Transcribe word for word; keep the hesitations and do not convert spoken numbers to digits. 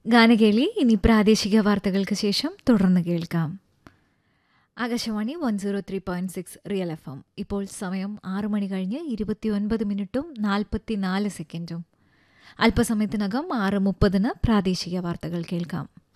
ഗാനകേളി ഇനി പ്രാദേശിക വാർത്തകൾക്ക് ശേഷം തുടർന്ന് കേൾക്കാം. Akashvani one zero three point six real F M. ഇപ്പോൾ സമയം ആറ് മണി കഴിഞ്ഞ് ഇരുപത്തിയൊൻപത് മിനിറ്റും നാൽപ്പത്തിനാല് സെക്കൻഡും. അല്പസമയത്തിനകം ആറ് മുപ്പതിന് പ്രാദേശിക വാർത്തകൾ കേൾക്കാം.